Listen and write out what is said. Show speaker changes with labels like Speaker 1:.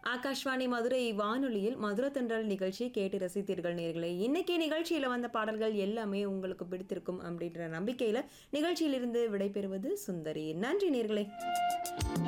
Speaker 1: ஆகாஷ்வாணி மதுரை வானொலியில் மதுரை தென்றல் நிகழ்ச்சியை கேட்டு ரசித்தீர்கள் நேர்களே. இன்னைக்கு நிகழ்ச்சியில வந்த பாடல்கள் எல்லாமே உங்களுக்கு பிடித்திருக்கும் அப்படின்ற நம்பிக்கையில நிகழ்ச்சியிலிருந்து விடைபெறுவது சுந்தரி. நன்றி நேர்களே.